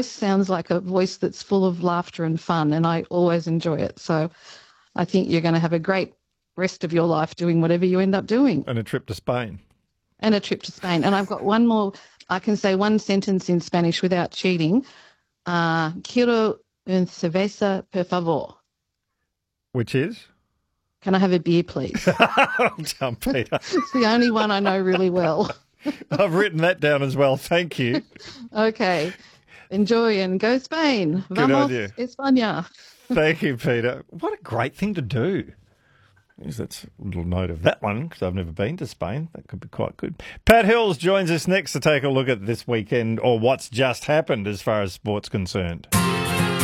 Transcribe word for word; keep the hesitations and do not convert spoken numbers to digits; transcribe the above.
voice sounds like a voice that's full of laughter and fun, and I always enjoy it. So I think you're going to have a great rest of your life doing whatever you end up doing. And a trip to Spain. And a trip to Spain. And I've got one more. I can say one sentence in Spanish without cheating. Uh, quiero un cerveza, por favor. Which is? Can I have a beer, please? Well done, Peter. It's the only one I know really well. I've written that down as well. Thank you. Okay. Enjoy and go Spain. Good Vamos, idea. España. Thank you, Peter. What a great thing to do. Yes, that's a little note of that one because I've never been to Spain. That could be quite good. Pat Hills joins us next to take a look at this weekend or what's just happened as far as sport's concerned.